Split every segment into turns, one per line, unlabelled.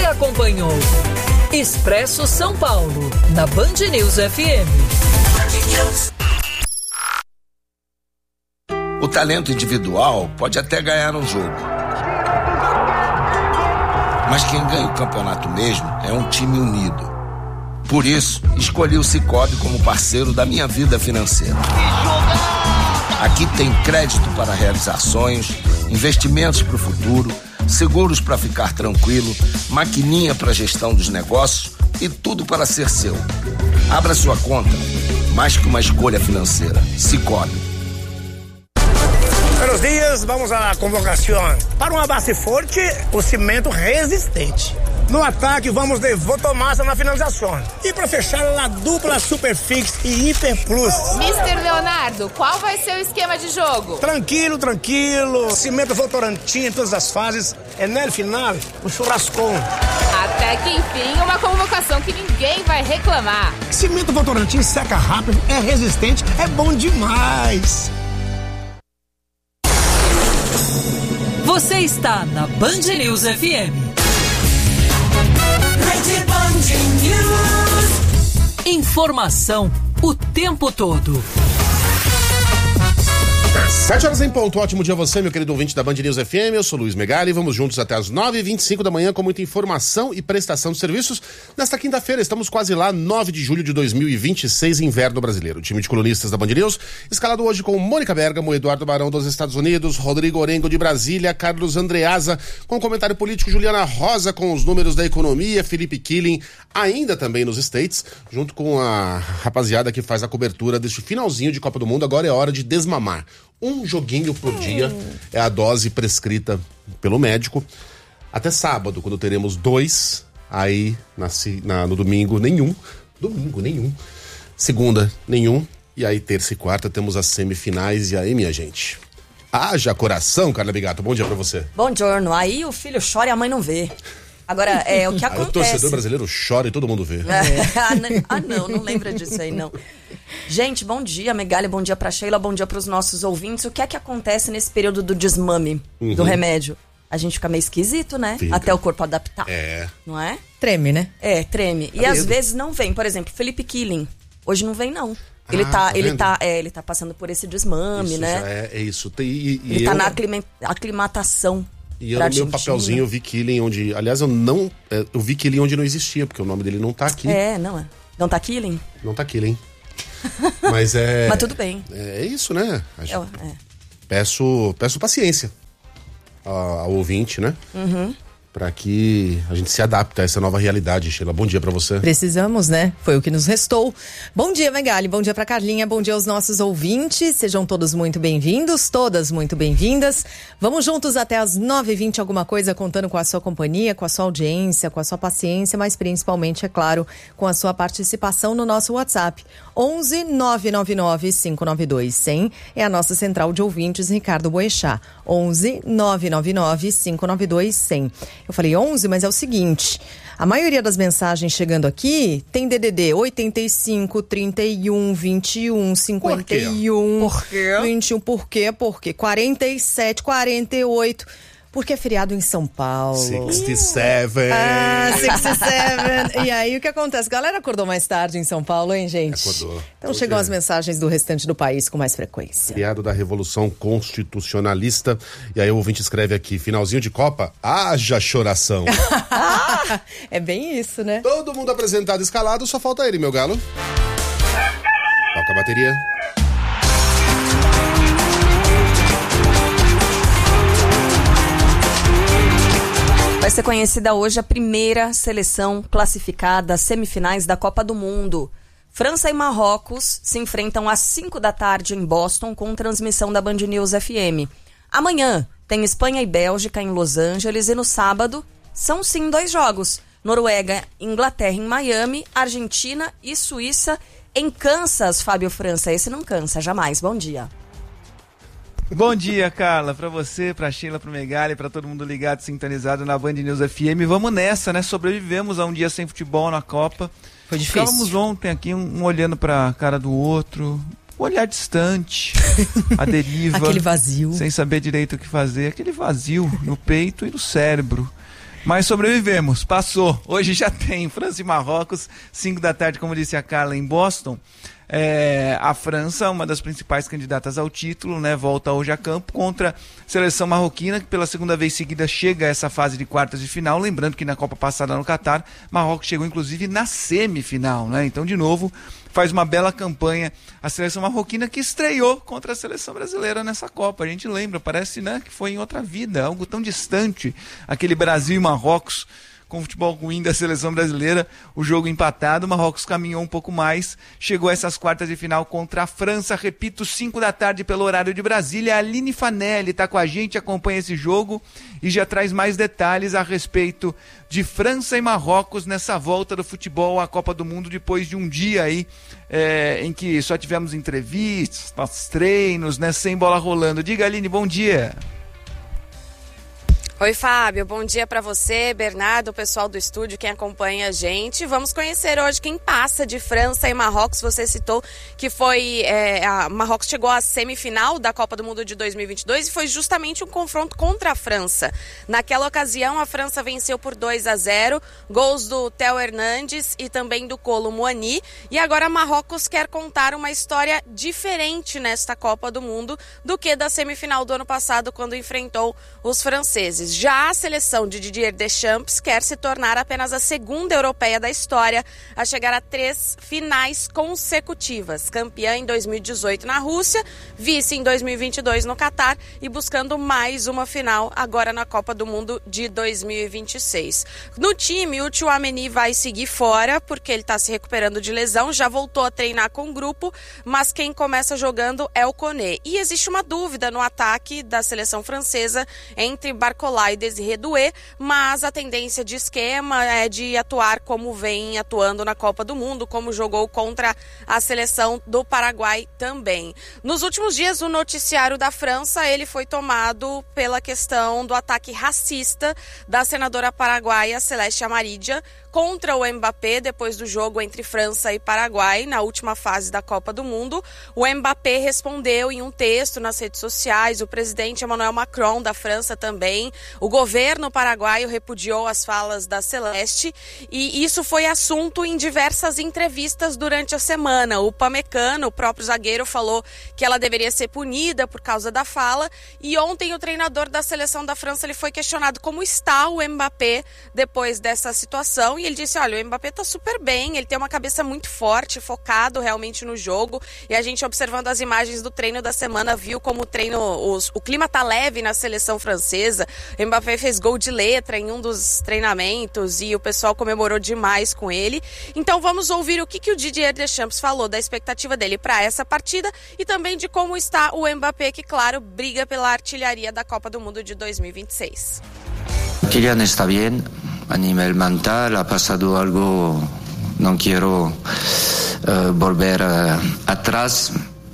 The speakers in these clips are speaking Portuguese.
acompanhou Expresso São Paulo, na Band News FM.
O talento individual pode até ganhar um jogo, mas quem ganha o campeonato mesmo é um time unido. Por isso, escolhi o Sicoob como parceiro da minha vida financeira. Aqui tem crédito para realizar sonhos, investimentos para o futuro, seguros para ficar tranquilo, maquininha para gestão dos negócios e tudo para ser seu. Abra sua conta, mais que uma escolha financeira. Sicoob.
Buenos dias, vamos à convocação. Para uma base forte, o cimento resistente. No ataque, vamos de Votomassa na finalização. E para fechar, a dupla Superfix e Hiper Plus.
Mister Leonardo, qual vai ser o esquema de jogo?
Tranquilo. Cimento Votorantim em todas as fases. É no final, um churrascão.
Até que enfim, uma convocação que ninguém vai reclamar.
Cimento Votorantim seca rápido, é resistente, é bom demais.
Você está na Band News FM. Informação o tempo todo.
7 horas em ponto, ótimo dia a você, meu querido ouvinte da Band News FM, eu sou Luiz Megali, vamos juntos até as 9h25 da manhã com muita informação e prestação de serviços. Nesta quinta-feira, estamos quase lá, 9 de julho de 2026, inverno brasileiro. O time de colunistas da Band News, escalado hoje com Mônica Bergamo, Eduardo Barão dos Estados Unidos, Rodrigo Orengo de Brasília, Carlos Andreasa, com comentário político, Juliana Rosa com os números da economia, Felipe Killing, ainda também nos States, junto com a rapaziada que faz a cobertura deste finalzinho de Copa do Mundo. Agora é hora de desmamar. Um joguinho por dia é a dose prescrita pelo médico. Até sábado, quando teremos 2. Aí, no domingo, nenhum. Segunda, nenhum. E aí, terça e quarta, temos as semifinais. E aí, minha gente? Haja coração, Carla Bigato. Bom dia pra você.
Bom giorno. Aí o filho chora e a mãe não vê. Agora, é o que acontece.
O torcedor brasileiro chora e todo mundo vê.
Não lembra disso aí, não. Gente, bom dia, Megali, bom dia pra Sheila, bom dia pros nossos ouvintes. O que é que acontece nesse período do desmame do remédio? A gente fica meio esquisito, né?
Fica.
Até o corpo adaptar.
É.
Não é?
Treme, né?
É, treme. E às vezes não vem. Por exemplo, Felipe Killing. Hoje não vem, não. Ele tá passando por esse desmame,
isso,
né?
Já é isso.
Ele tá na aclimatação.
E eu no meu papelzinho eu vi Killing onde... Aliás, eu vi Killing onde não existia, porque o nome dele não tá aqui.
Não tá Killing?
Não tá Killing. Mas é...
Mas tudo bem.
É isso, né? Peço paciência ao ouvinte, né? Pra que a gente se adapte a essa nova realidade. Sheila, bom dia pra você.
Precisamos, né? Foi o que nos restou. Bom dia, Megali, bom dia pra Carlinha, bom dia aos nossos ouvintes. Sejam todos muito bem-vindos, todas muito bem-vindas. Vamos juntos até as 9h20, alguma coisa, contando com a sua companhia, com a sua audiência, com a sua paciência, mas principalmente, é claro, com a sua participação no nosso WhatsApp. 11 999 592 100 é a nossa central de ouvintes, Ricardo Boechat. 11 999 592 100. Eu falei 11, mas é o seguinte, a maioria das mensagens chegando aqui tem DDD 85, 31, 21, 51,
Por quê?
21, por quê? 47, 48... Porque é feriado em São Paulo.
67.
67. E aí, o que acontece? A galera acordou mais tarde em São Paulo, hein, gente?
Acordou.
Então chegam as mensagens do restante do país com mais frequência.
Feriado da Revolução Constitucionalista. E aí o ouvinte escreve aqui, finalzinho de Copa, haja choração.
É bem isso, né?
Todo mundo apresentado, escalado, só falta ele, meu galo. Toca a bateria.
Vai ser conhecida hoje a primeira seleção classificada às semifinais da Copa do Mundo. França e Marrocos se enfrentam às 5 da tarde em Boston com transmissão da Band News FM. Amanhã tem Espanha e Bélgica em Los Angeles e no sábado são sim 2 jogos. Noruega, Inglaterra em Miami, Argentina e Suíça em Kansas, Fábio França. Esse não cansa, jamais. Bom dia.
Bom dia, Carla, pra você, pra Sheila, pro Megali, pra todo mundo ligado, sintonizado na Band News FM. Vamos nessa, né? Sobrevivemos a um dia sem futebol na Copa.
Foi difícil.
Ficávamos ontem aqui, um olhando pra cara do outro, um olhar distante, a deriva.
Aquele vazio.
Sem saber direito o que fazer, aquele vazio no peito e no cérebro. Mas sobrevivemos, passou. Hoje já tem França e Marrocos, 5 da tarde, como disse a Carla, em Boston. A França, uma das principais candidatas ao título, né, volta hoje a campo contra a seleção marroquina, que pela segunda vez seguida chega a essa fase de quartas de final. Lembrando que na Copa passada no Catar, Marrocos chegou inclusive na semifinal, né? Então, de novo, faz uma bela campanha a seleção marroquina, que estreou contra a seleção brasileira nessa Copa. A gente lembra, parece, né, que foi em outra vida, algo tão distante, aquele Brasil e Marrocos, com futebol ruim da seleção brasileira, o jogo empatado, o Marrocos caminhou um pouco mais, chegou a essas quartas de final contra a França, repito, 5 da tarde pelo horário de Brasília. A Aline Fanelli está com a gente, acompanha esse jogo e já traz mais detalhes a respeito de França e Marrocos nessa volta do futebol à Copa do Mundo, depois de um dia aí em que só tivemos entrevistas, treinos, né, sem bola rolando. Diga, Aline, bom dia.
Oi, Fábio, bom dia para você, Bernardo, o pessoal do estúdio, quem acompanha a gente. Vamos conhecer hoje quem passa de França e Marrocos. Você citou que foi a Marrocos chegou à semifinal da Copa do Mundo de 2022 e foi justamente um confronto contra a França. Naquela ocasião, a França venceu por 2-0, gols do Theo Hernandes e também do Kolo Muani. E agora Marrocos quer contar uma história diferente nesta Copa do Mundo do que da semifinal do ano passado, quando enfrentou os franceses. Já a seleção de Didier Deschamps quer se tornar apenas a segunda europeia da história a chegar a 3 finais consecutivas. Campeã em 2018 na Rússia, vice em 2022 no Catar e buscando mais uma final agora na Copa do Mundo de 2026. No time, o Tchouaméni vai seguir fora porque ele está se recuperando de lesão, já voltou a treinar com o grupo, mas quem começa jogando é o Koné. E existe uma dúvida no ataque da seleção francesa entre Barcola e Désiré Doué, mas a tendência de esquema é de atuar como vem atuando na Copa do Mundo, como jogou contra a seleção do Paraguai também. Nos últimos dias, o noticiário da França, ele foi tomado pela questão do ataque racista da senadora paraguaia Celeste Amarilla contra o Mbappé depois do jogo entre França e Paraguai na última fase da Copa do Mundo. O Mbappé respondeu em um texto nas redes sociais, o presidente Emmanuel Macron da França também, o governo paraguaio repudiou as falas da Celeste e isso foi assunto em diversas entrevistas durante a semana. O Pamecano, o próprio zagueiro, falou que ela deveria ser punida por causa da fala e ontem o treinador da seleção da França ele foi questionado como está o Mbappé depois dessa situação. E ele disse, olha, o Mbappé está super bem, ele tem uma cabeça muito forte, focado realmente no jogo. E a gente, observando as imagens do treino da semana, viu como o clima tá leve na seleção francesa. O Mbappé fez gol de letra em um dos treinamentos e o pessoal comemorou demais com ele. Então vamos ouvir o que o Didier Deschamps falou da expectativa dele para essa partida e também de como está o Mbappé, que, claro, briga pela artilharia da Copa do Mundo de 2026.
Kylian está bien. A nivel mental ha pasado algo, no quiero volver atrás.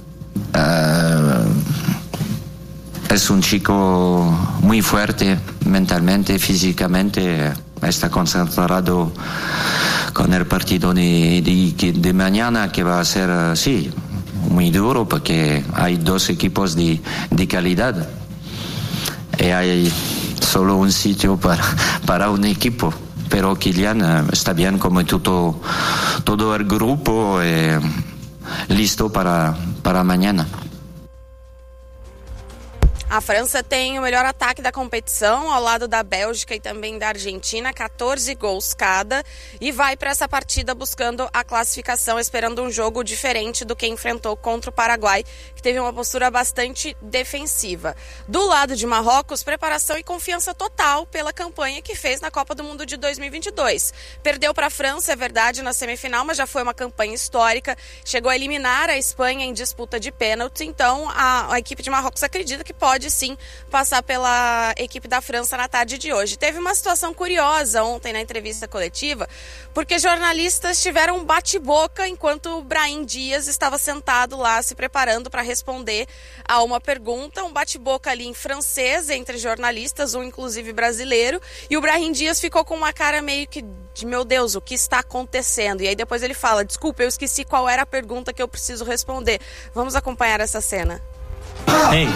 Es un chico muy fuerte mentalmente, físicamente, está concentrado con el partido de mañana, que va a ser, sí, muy duro porque hay 2 equipos de calidad y hay solo un sitio para un equipo, pero Kylian está bien como todo el grupo, listo para mañana.
A França tem o melhor ataque da competição, ao lado da Bélgica e também da Argentina, 14 gols cada, e vai para essa partida buscando a classificação, esperando um jogo diferente do que enfrentou contra o Paraguai, que teve uma postura bastante defensiva. Do lado de Marrocos, preparação e confiança total pela campanha que fez na Copa do Mundo de 2022. Perdeu para a França, é verdade, na semifinal, mas já foi uma campanha histórica, chegou a eliminar a Espanha em disputa de pênalti, então a equipe de Marrocos acredita que pode sim passar pela equipe da França na tarde de hoje. Teve uma situação curiosa ontem na entrevista coletiva, porque jornalistas tiveram um bate-boca enquanto o Brahim Dias estava sentado lá se preparando para responder a uma pergunta, um bate-boca ali em francês entre jornalistas, um inclusive brasileiro, e o Brahim Dias ficou com uma cara meio que de meu Deus, o que está acontecendo? E aí depois ele fala, desculpa, eu esqueci qual era a pergunta que eu preciso responder. Vamos acompanhar essa cena.
Hey.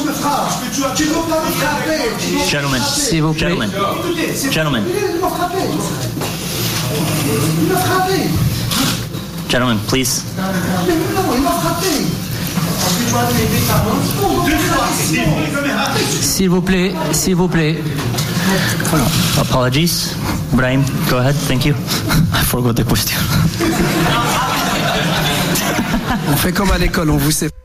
Gentlemen, s'il vous plaît. Gentlemen. Gentlemen, please. S'il vous plaît. Apologies. Brahim, go ahead. Thank you. I forgot the question.
On fait comme à l'école, on vous sépare.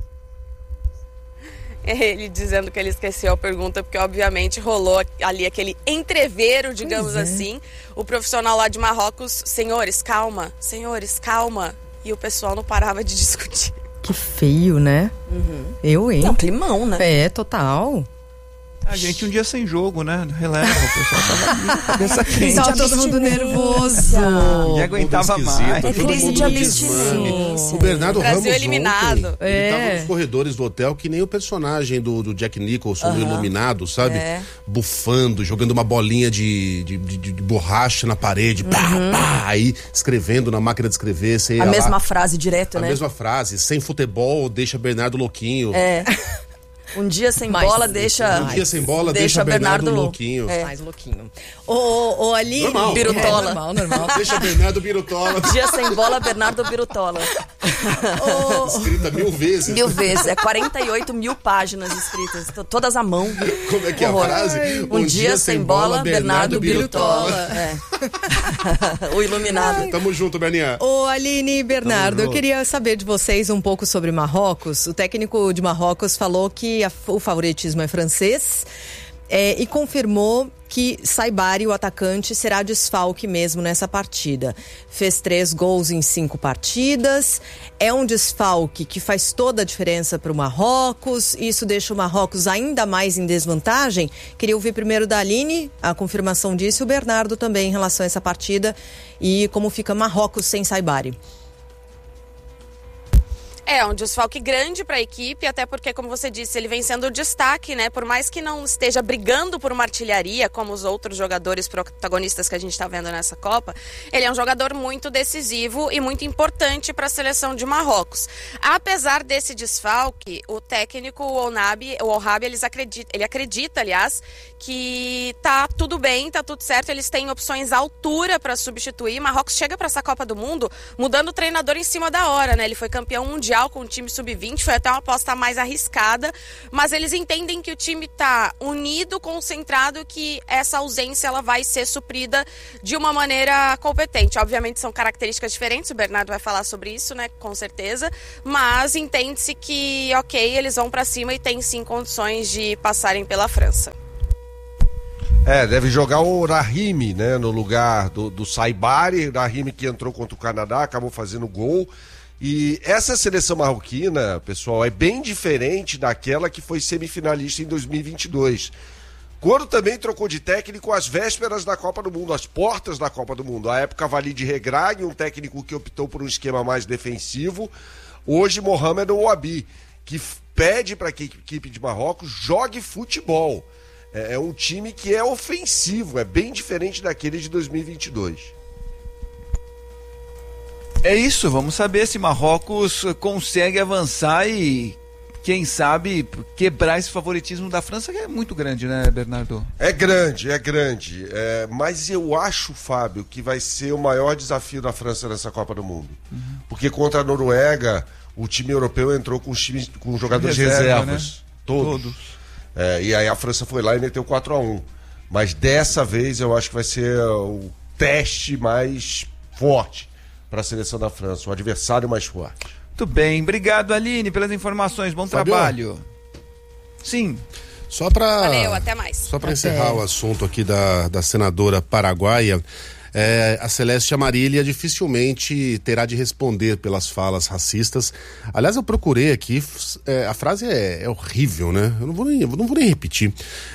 Ele dizendo que ele esqueceu a pergunta, porque obviamente rolou ali aquele entrevero, digamos assim. O profissional lá de Marrocos, senhores, calma. E o pessoal não parava de discutir.
Que feio, né? Hein?
É um climão, né?
É, total.
A gente um dia sem jogo, né? Releva, o pessoal tava cabeça quente.
Tava todo mundo nervoso.
E aguentava mais.
É crise de abstinência.
O Bernardo
Brasil
Ramos
eliminado.
Ontem, ele tava nos corredores do hotel que nem o personagem do Jack Nicholson, do Iluminado, sabe? Bufando, jogando uma bolinha de borracha na parede, pá, aí escrevendo na máquina de escrever.
A mesma frase direto, né?
A mesma frase, sem futebol deixa Bernardo louquinho.
Um dia sem bola deixa.
Um dia sem bola deixa Bernardo louquinho.
Mais louquinho. Ô, ali.
Normal.
Birutola.
Normal.
Deixa Bernardo Birutola.
Dia sem bola, Bernardo Birutola.
Escrita 1000 vezes.
1000 vezes. É 48 mil páginas escritas. Todas à mão.
Como é que é a frase?
Um dia sem bola, Bernardo Birutola. O Iluminado.
Tamo junto, Berninha.
Ô, Aline e Bernardo, eu queria saber de vocês um pouco sobre Marrocos. O técnico de Marrocos falou que o favoritismo é francês e confirmou que Saibari, o atacante, será desfalque mesmo nessa partida. Fez 3 gols em 5 partidas. É um desfalque que faz toda a diferença para o Marrocos. Isso deixa o Marrocos ainda mais em desvantagem. Queria ouvir primeiro da Aline a confirmação disso e o Bernardo também em relação a essa partida e como fica Marrocos sem Saibari.
É um desfalque grande para a equipe, até porque, como você disse, ele vem sendo o destaque, né? Por mais que não esteja brigando por uma artilharia, como os outros jogadores protagonistas que a gente está vendo nessa Copa, ele é um jogador muito decisivo e muito importante para a seleção de Marrocos. Apesar desse desfalque, o técnico, o Ouahabi, ele acredita, aliás, que tá tudo bem, tá tudo certo, eles têm opções à altura para substituir. Marrocos chega para essa Copa do Mundo mudando o treinador em cima da hora, né? Ele foi campeão mundial com o time sub-20, foi até uma aposta mais arriscada, mas eles entendem que o time está unido, concentrado, que essa ausência ela vai ser suprida de uma maneira competente. Obviamente são características diferentes, o Bernardo vai falar sobre isso, né, com certeza, mas entende-se que, ok, eles vão para cima e tem sim condições de passarem pela França.
Deve jogar o Rahimi, né, no lugar do Saibari, Rahimi que entrou contra o Canadá, acabou fazendo gol. E essa seleção marroquina, pessoal, é bem diferente daquela que foi semifinalista em 2022. Quando também trocou de técnico às vésperas da Copa do Mundo, às portas da Copa do Mundo. À época, Walid Regragui, um técnico que optou por um esquema mais defensivo. Hoje, Mohamed Ouahabi, que pede para que a equipe de Marrocos jogue futebol. É um time que é ofensivo, é bem diferente daquele de 2022.
É isso, vamos saber se Marrocos consegue avançar e, quem sabe, quebrar esse favoritismo da França, que é muito grande, né, Bernardo?
É grande. Mas eu acho, Fábio, que vai ser o maior desafio da França nessa Copa do Mundo. Porque contra a Noruega, o time europeu entrou com jogadores reservas. Né? Todos. E aí a França foi lá e meteu 4-1. Mas dessa vez eu acho que vai ser o teste mais forte para a seleção da França, o adversário mais forte.
Muito bem, obrigado, Aline, pelas informações, bom trabalho. Sim.
Valeu, até mais.
Só para encerrar o assunto aqui da senadora paraguaia, a Celeste Amarília dificilmente terá de responder pelas falas racistas. Aliás, eu procurei aqui, a frase é horrível, né? Eu não vou nem repetir.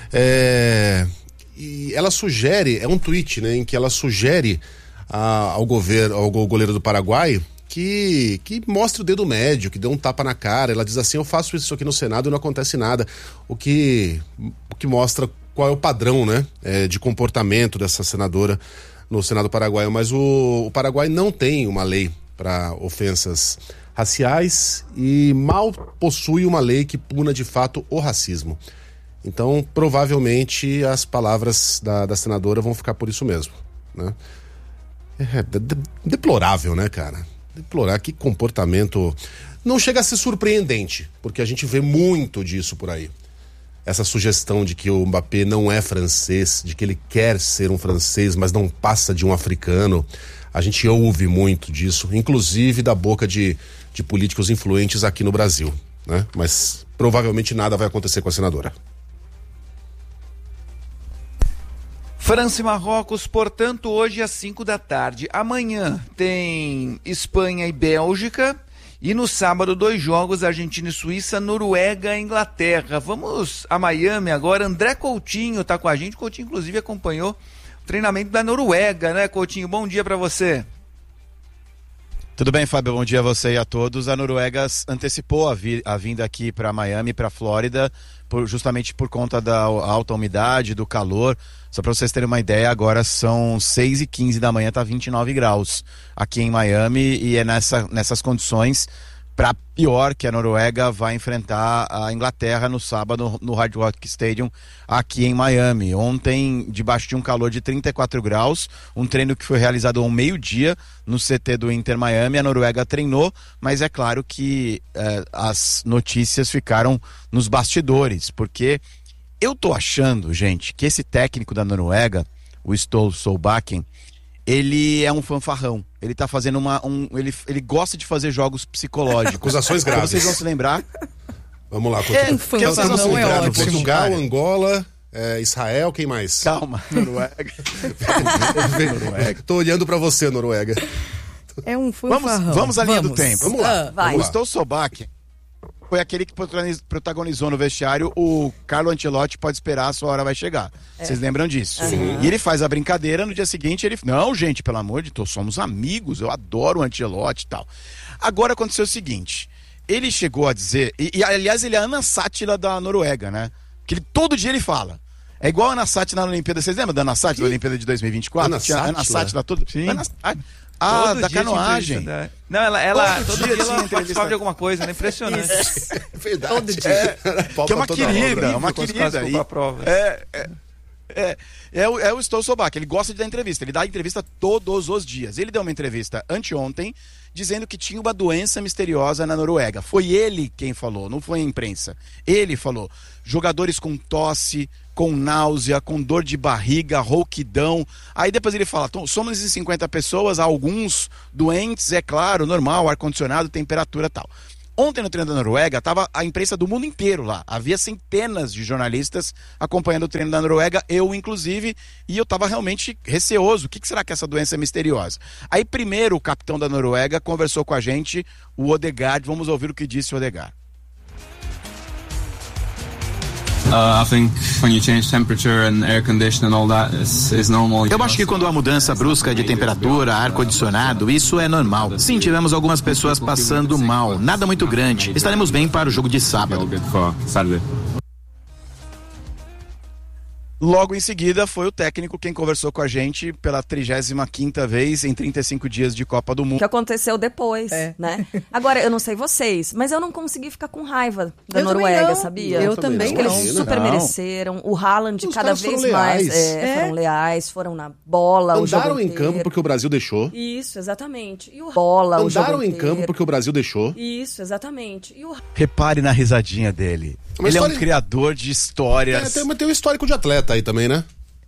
E ela sugere, é um tweet, né, em que ela sugere ao goleiro do Paraguai que mostre o dedo médio, que dê um tapa na cara. Ela diz assim: eu faço isso aqui no Senado e não acontece nada, o que mostra qual é o padrão, né, de comportamento dessa senadora no Senado paraguaio. Mas o Paraguai não tem uma lei para ofensas raciais e mal possui uma lei que puna de fato o racismo. Então, provavelmente, as palavras da senadora vão ficar por isso mesmo, né? Deplorável, né, cara? Deplorar, que comportamento... Não chega a ser surpreendente, porque a gente vê muito disso por aí. Essa sugestão de que o Mbappé não é francês, de que ele quer ser um francês, mas não passa de um africano. A gente ouve muito disso, inclusive da boca de políticos influentes aqui no Brasil, né? Mas provavelmente nada vai acontecer com a senadora.
França e Marrocos, portanto, hoje às 5 da tarde. Amanhã tem Espanha e Bélgica. E no sábado, 2 jogos, Argentina e Suíça, Noruega e Inglaterra. Vamos a Miami agora. André Coutinho está com a gente. Coutinho, inclusive, acompanhou o treinamento da Noruega, né, Coutinho? Bom dia para você.
Tudo bem, Fábio? Bom dia a você e a todos. A Noruega antecipou a vinda aqui para Miami, para a Flórida, justamente por conta da alta umidade, do calor. Só para vocês terem uma ideia, agora são 6h15 da manhã, tá 29 graus aqui em Miami, e é nessas condições, para pior, que a Noruega vai enfrentar a Inglaterra no sábado no Hard Rock Stadium aqui em Miami. Ontem, debaixo de um calor de 34 graus, um treino que foi realizado ao meio-dia no CT do Inter Miami. A Noruega treinou, mas é claro que as notícias ficaram nos bastidores, porque eu tô achando, gente, que esse técnico da Noruega, o Ståle Solbakken, ele é um fanfarrão. Ele tá fazendo ele gosta de fazer jogos psicológicos.
Acusações graves.
Vocês vão se lembrar?
Vamos lá, Coutinho.
Fanfarrão é ótimo.
Portugal, Angola, Israel, quem mais?
Calma, Noruega.
Tô olhando pra você, Noruega.
É um fanfarrão.
Vamos à linha do tempo.
Vamos lá.
O Ståle Solbakken foi aquele que protagonizou no vestiário o Carlo Ancelotti pode esperar, a sua hora vai chegar. Vocês lembram disso?
Sim.
E ele faz a brincadeira, no dia seguinte ele... Não, gente, pelo amor de Deus, somos amigos, eu adoro o Ancelotti e tal. Agora aconteceu o seguinte, ele chegou a dizer... E aliás, ele é a Ana Sátila da Noruega, né? Que todo dia ele fala. É igual a Ana Sátila na Olimpíada. Vocês lembram da Ana Sátila na Olimpíada de 2024?
Ana Sátila?
Ana Sátila todo...
Sim.
Ah, da canoagem.
Não, ela todo dia
ela
participava de alguma coisa, né? Impressionante.
É verdade.
Todo dia.
Que é uma querida, uma querida. É o Ståle Solbakken, ele gosta de dar entrevista, ele dá entrevista todos os dias. Ele deu uma entrevista anteontem dizendo que tinha uma doença misteriosa na Noruega. Foi ele quem falou, não foi a imprensa. Ele falou, jogadores com tosse, com náusea, com dor de barriga, rouquidão. Aí depois ele fala, somos em 50 pessoas, alguns doentes, é claro, normal, ar-condicionado, temperatura e tal. Ontem no treino da Noruega estava a imprensa do mundo inteiro lá. Havia centenas de jornalistas acompanhando o treino da Noruega, eu inclusive, e eu estava realmente receoso. O que será que essa doença é misteriosa? Aí primeiro o capitão da Noruega conversou com a gente, o Odegaard. Vamos ouvir o que disse o Odegaard.
Eu acho que quando há mudança brusca de temperatura, ar-condicionado, isso é normal. Sim, tivemos algumas pessoas passando mal, nada muito grande. Estaremos bem para o jogo de sábado.
Logo em seguida foi o técnico quem conversou com a gente pela 35ª vez em 35 dias de Copa do Mundo.
Que aconteceu depois, né? Agora, eu não sei vocês, mas eu não consegui ficar com raiva da Noruega, sabia?
Eu também
não. Eles super mereceram. O Haaland cada vez mais foram leais, foram na bola.
Andaram em campo porque o Brasil deixou.
Isso, exatamente. E o bola,
Andaram em campo porque o Brasil deixou.
Isso, exatamente. E o...
Repare na risadinha dele. Ele é um criador de histórias.
Tem um histórico de atleta aí também, né?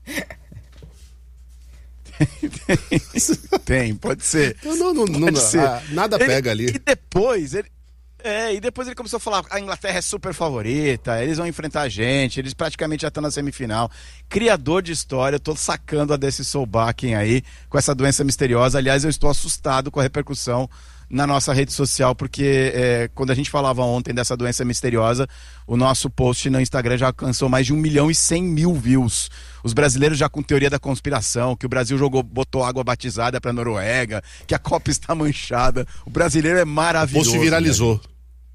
Tem, pode ser.
Não ser. Nada pega ali.
E depois ele começou a falar, a Inglaterra é super favorita, eles vão enfrentar a gente, eles praticamente já estão na semifinal. Criador de história, eu tô sacando a desse Solbakken aí, com essa doença misteriosa. Aliás, eu estou assustado com a repercussão na nossa rede social, porque quando a gente falava ontem dessa doença misteriosa, o nosso post no Instagram já alcançou mais de 1.100.000 views. Os brasileiros já com teoria da conspiração, que o Brasil botou água batizada pra Noruega, que a Copa está manchada. O brasileiro é maravilhoso.
O post viralizou.
Né?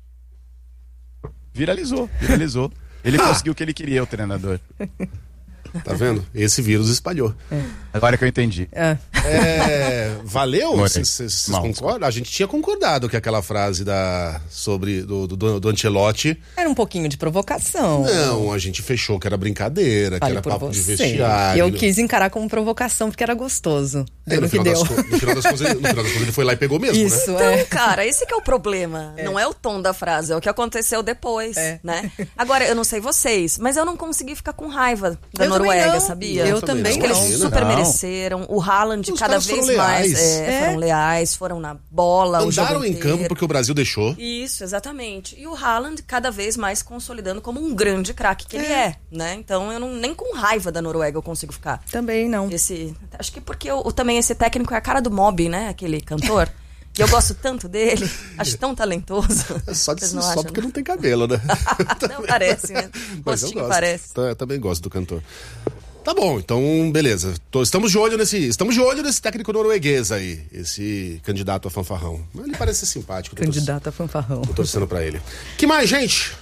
Viralizou. Ele conseguiu o que ele queria, o treinador.
Tá vendo? Esse vírus espalhou.
Agora que eu entendi.
Valeu? Vocês concordam? A gente tinha concordado que aquela frase do Ancelotti...
Era um pouquinho de provocação.
Não, a gente fechou que era brincadeira, que era papo de vestiário.
E eu quis encarar como provocação, porque era gostoso.
No final das contas, ele foi lá e pegou mesmo,
Isso,
né?
Então, cara, esse que é o problema. Não é o tom da frase, é o que aconteceu depois, né? Agora, eu não sei vocês, mas eu não consegui ficar com raiva da Noruega, sabia?
Eu também
Acho que eles super mereceram. O Haaland cada vez mais foram leais, foram na bola.
Andaram em campo porque o Brasil deixou.
Isso, exatamente. E o Haaland cada vez mais consolidando como um grande craque que ele é, né? Então eu nem com raiva da Noruega eu consigo ficar.
Também não.
Acho que porque também esse técnico é a cara do Moby, né? Aquele cantor. E eu gosto tanto dele, acho tão talentoso.
Só porque não tem cabelo, né?
Não parece, né?
Mas eu gosto.
Parece.
Eu também gosto do cantor. Tá bom, então beleza. Estamos de olho nesse técnico norueguês aí, esse candidato a fanfarrão. Ele parece ser simpático.
Candidato a fanfarrão.
Tô torcendo pra ele. Que mais, gente?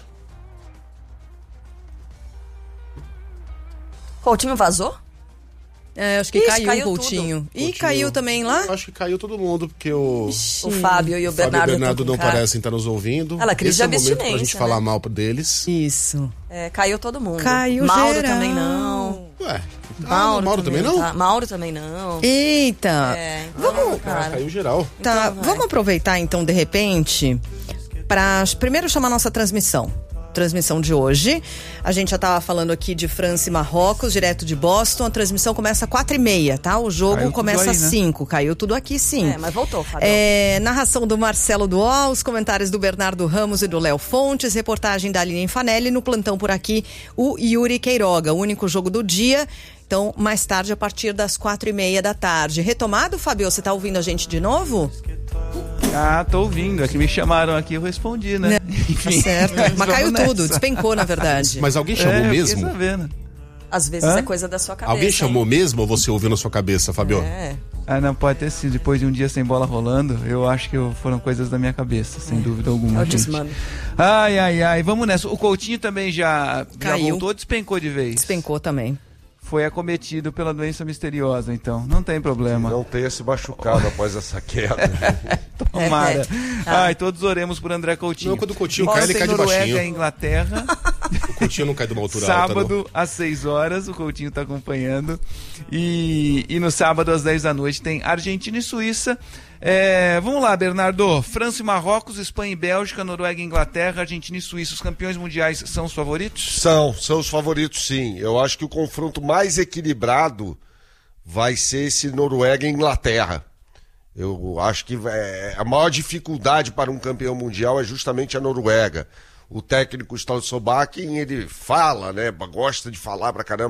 Coutinho vazou?
Acho que caiu o Coutinho. E caiu também lá?
Eu acho que caiu todo mundo, porque o
Fábio e o Bernardo
não parecem estar nos ouvindo.
Crise de abstinência,
momento pra gente falar mal deles.
Isso.
Caiu todo mundo.
Caiu
Mauro
geral.
também não.
Ué,
Mauro
também não?
Tá. Mauro também não.
Eita.
Vamos,
caiu geral.
Tá, vamos aproveitar então, de repente, para primeiro chamar nossa transmissão de hoje. A gente já estava falando aqui de França e Marrocos, direto de Boston. A transmissão começa às 4h30, tá? O jogo começa às 5. Caiu tudo aqui, sim.
Mas voltou, Fábio.
Narração do Marcelo Duó, os comentários do Bernardo Ramos e do Léo Fontes, reportagem da Aline Fanelli, no plantão por aqui, o Yuri Queiroga. O único jogo do dia. Então, mais tarde, a partir das 4h30 da tarde. Retomado, Fabio? Você tá ouvindo a gente de novo?
Tô ouvindo. É que me chamaram aqui, eu respondi, né?
Enfim, tá certo. Mas caiu tudo, despencou, na verdade.
Mas alguém chamou mesmo?
Às vezes é coisa da sua cabeça.
Alguém chamou mesmo ou você ouviu na sua cabeça, Fabio?
Não, pode ter sido. Depois de um dia sem bola rolando, eu acho que foram coisas da minha cabeça, sem dúvida alguma. Ai, vamos nessa. O Coutinho também já voltou, despencou de vez.
Despencou também.
Foi acometido pela doença misteriosa, então não tem problema.
Não tenha se machucado após essa queda.
Tomara. Todos oremos por André Coutinho.
Não, quando o Coutinho cai, ele cai de baixinho.
Noruega e Inglaterra.
O Coutinho não cai de uma altura alta,
Sábado, às 6 horas, o Coutinho está acompanhando. E no sábado, às 10 da noite, tem Argentina e Suíça. Vamos lá, Bernardo. França e Marrocos, Espanha e Bélgica, Noruega e Inglaterra, Argentina e Suíça. Os campeões mundiais são os favoritos?
São os favoritos, sim. Eu acho que o confronto mais equilibrado vai ser esse Noruega e Inglaterra. Eu acho que a maior dificuldade para um campeão mundial é justamente a Noruega. O técnico Ståle Solbakken, ele fala, né? Gosta de falar pra caramba